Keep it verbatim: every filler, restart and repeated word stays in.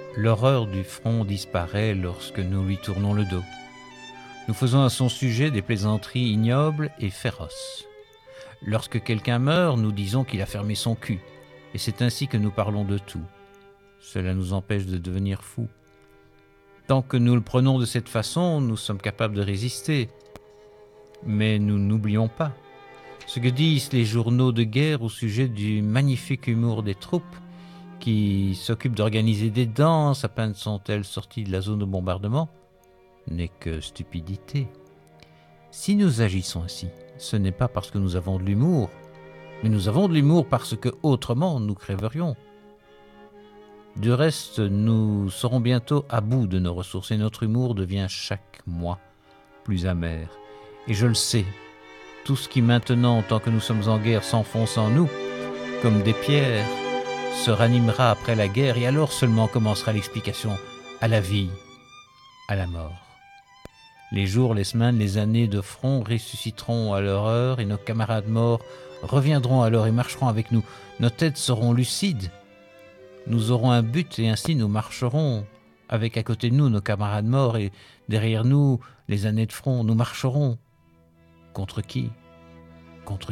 L'horreur du front disparaît lorsque nous lui tournons le dos. Nous faisons à son sujet des plaisanteries ignobles et féroces. Lorsque quelqu'un meurt, nous disons qu'il a fermé son cul, et c'est ainsi que nous parlons de tout. Cela nous empêche de devenir fous. Tant que nous le prenons de cette façon, nous sommes capables de résister. Mais nous n'oublions pas ce que disent les journaux de guerre au sujet du magnifique humour des troupes qui s'occupent d'organiser des danses à peine sont-elles sorties de la zone de bombardement, n'est que stupidité. Si nous agissons ainsi, ce n'est pas parce que nous avons de l'humour, mais nous avons de l'humour parce que autrement nous crèverions. Du reste, nous serons bientôt à bout de nos ressources et notre humour devient chaque mois plus amer. Et je le sais, tout ce qui maintenant, tant que nous sommes en guerre, s'enfonce en nous, comme des pierres, se ranimera après la guerre et alors seulement commencera l'explication à la vie, à la mort. Les jours, les semaines, les années de front ressusciteront à leur heure et nos camarades morts reviendront alors et marcheront avec nous. Nos têtes seront lucides. Nous aurons un but et ainsi nous marcherons avec à côté de nous nos camarades morts et derrière nous les années de front. Nous marcherons. Contre qui ? Contre qui ?